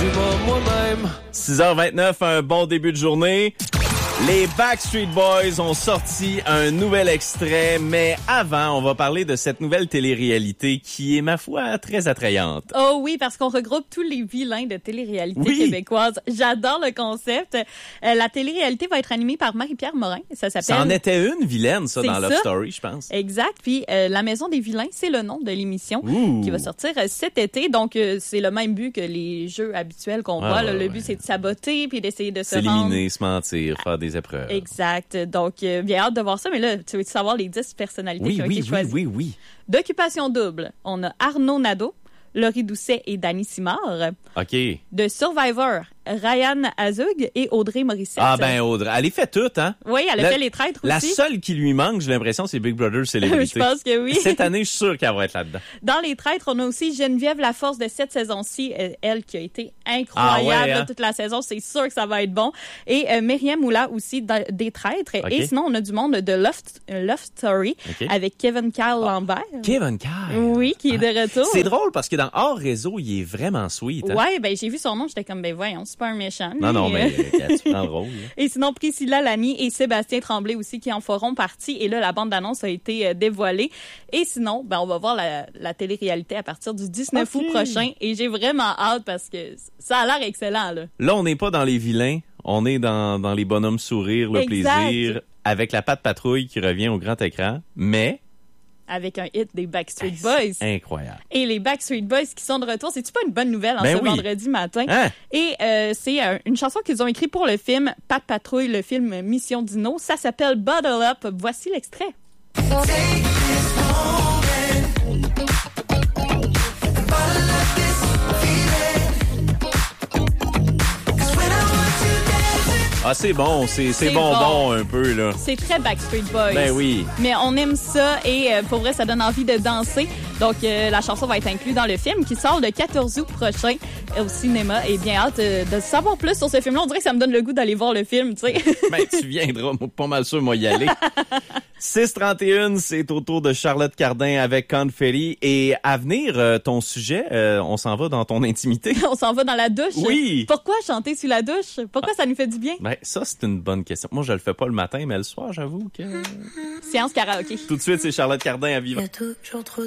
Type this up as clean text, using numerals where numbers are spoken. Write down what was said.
Dis-moi moi-même. 6h29, un bon début de journée. Les Backstreet Boys ont sorti un nouvel extrait, mais avant, on va parler de cette nouvelle télé-réalité qui est, ma foi, très attrayante. Oh oui, parce qu'on regroupe tous les vilains de télé-réalité québécoise. J'adore le concept. La télé-réalité va être animée par Marie-Pierre Morin. Ça s'appelle... Ça en était une vilaine, ça, dans C'est Love ça. Story, je pense. Exact. Puis La Maison des vilains, c'est le nom de l'émission qui va sortir cet été. Donc, c'est le même but que les jeux habituels qu'on voit. Là. Le but, c'est de saboter puis d'essayer de se rendre... S'éliminer, se mentir, faire des épreuves. Exact. Donc, bien hâte de voir ça. Mais là, tu veux savoir les 10 personnalités qui ont été choisies? Oui. D'Occupation double, on a Arnaud Nadeau, Laurie Doucet et Dany Simard. OK. De Survivor, Ryan Azug et Audrey Morissette. Ah ben Audrey, elle les fait toutes, hein? Oui, elle a fait les traîtres aussi. La seule qui lui manque, j'ai l'impression, c'est Big Brother Célébrité. Je pense que oui. Cette année, je suis sûr qu'elle va être là-dedans. Dans les traîtres, on a aussi Geneviève Laforce de cette saison-ci, elle qui a été incroyable hein? toute la saison. C'est sûr que ça va être bon. Et Myriam Moula aussi des traîtres. Okay. Et sinon, on a du monde de Love Story avec Kevin Kyle Lambert. Kevin Kyle? Oui, qui est de retour. C'est drôle parce que dans Hors Réseau, il est vraiment sweet. Hein? Ouais, ben j'ai vu son nom, j'étais comme, ben voyons, c'est pas un méchant. Non, mais tu prends le rôle. Là. Et sinon, Priscilla Lani et Sébastien Tremblay aussi qui en feront partie. Et là, la bande-annonce a été dévoilée. Et sinon, ben on va voir la télé-réalité à partir du 19 août prochain. Et j'ai vraiment hâte parce que ça a l'air excellent. Là, on n'est pas dans les vilains. On est dans les bonhommes sourires, le plaisir, avec la patte patrouille qui revient au grand écran. Mais... avec un hit des Backstreet Boys. Incroyable. Et les Backstreet Boys qui sont de retour, c'est-tu pas une bonne nouvelle vendredi matin? Hein? Et c'est une chanson qu'ils ont écrite pour le film Pat Patrouille, le film Mission Dino. Ça s'appelle Bottle Up. Voici l'extrait. Ah, c'est bon, c'est bonbon un peu, là. C'est très Backstreet Boys. Ben oui. Mais on aime ça et pour vrai, ça donne envie de danser. Donc, la chanson va être inclue dans le film qui sort le 14 août prochain au cinéma. Et bien hâte de savoir plus sur ce film-là. On dirait que ça me donne le goût d'aller voir le film, tu sais. Ben, tu viendras, pas mal sûr, moi, y aller. 6h31, c'est au tour de Charlotte Cardin avec Confetti. Et à venir, ton sujet, on s'en va dans ton intimité. On s'en va dans la douche. Oui. Pourquoi chanter sous la douche? Pourquoi ça nous fait du bien? Ben, ça, c'est une bonne question. Moi, je le fais pas le matin, mais le soir, j'avoue que... Séance karaoké. Tout de suite, c'est Charlotte Cardin à vivre. Il y a toujours trop